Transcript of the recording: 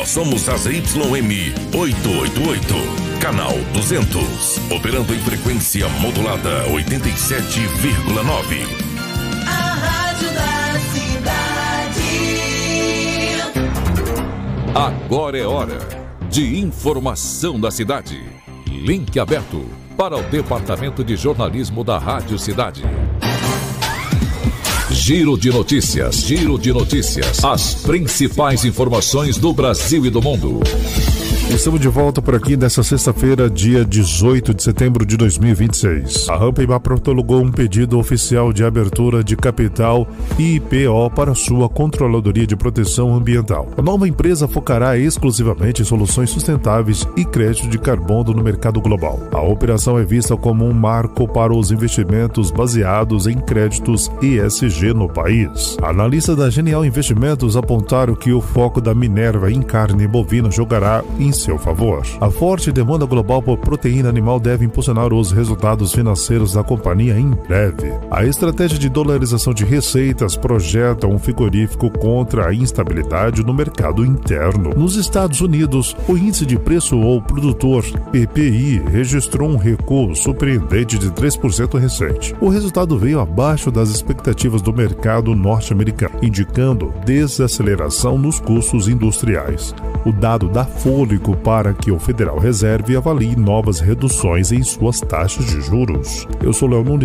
Nós somos a ZYM 888, canal 200, operando em frequência modulada 87,9. A rádio da cidade. Agora é hora de informação da cidade. Link aberto para o Departamento de Jornalismo da Rádio Cidade. Giro de notícias. As principais informações do Brasil e do mundo. Estamos de volta por aqui nesta sexta-feira, dia 18 de setembro de 2026. A Rampemar protologou um pedido oficial de abertura de capital e IPO para sua Controladoria de Proteção Ambiental. A nova empresa focará exclusivamente em soluções sustentáveis e crédito de carbono no mercado global. A operação é vista como um marco para os investimentos baseados em créditos ESG no país. Analistas da Genial Investimentos apontaram que o foco da Minerva em carne bovina jogará em seu favor. A forte demanda global por proteína animal deve impulsionar os resultados financeiros da companhia em breve. A estratégia de dolarização de receitas projeta um frigorífico contra a instabilidade no mercado interno. Nos Estados Unidos, o índice de preço ao produtor PPI registrou um recuo surpreendente de 3% recente. O resultado veio abaixo das expectativas do mercado norte-americano, indicando desaceleração nos custos industriais. O dado dá fôlego para que o Federal Reserve avalie novas reduções em suas taxas de juros. Eu sou Leão Nunes.